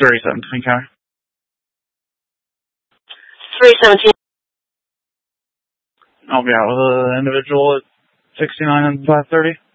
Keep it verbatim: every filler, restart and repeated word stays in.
thirty-seven, Twin County. three seventeen. I'll be out with an individual at sixty-nine and five thirty.